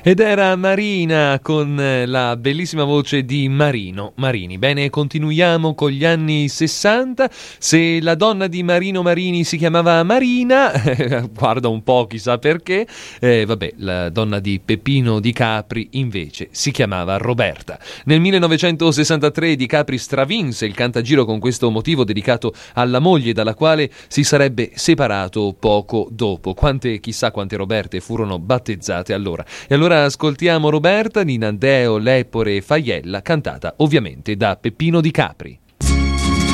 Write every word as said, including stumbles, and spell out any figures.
Ed era Marina con la bellissima voce di Marino Marini. Bene, continuiamo con gli anni sessanta. Se la donna di Marino Marini si chiamava Marina, guarda un po', chissà perché, eh, vabbè, la donna di Peppino Di Capri invece si chiamava Roberta. Nel millenovecentosessantatré Di Capri stravinse il Cantagiro con questo motivo dedicato alla moglie dalla quale si sarebbe separato poco dopo. Quante, chissà quante Roberte furono battezzate allora. E allora ascoltiamo Roberta di Nandeo, Lepore e Faiella, cantata ovviamente da Peppino Di Capri.